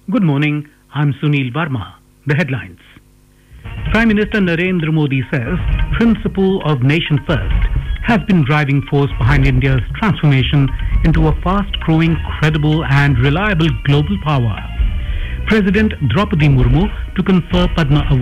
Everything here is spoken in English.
Good morning, I'm Sunil Verma. The headlines. Prime Minister Narendra Modi says principle of nation first has been driving force behind India's transformation into a fast-growing, credible and reliable global power. President Draupadi Murmu to confer Padma Award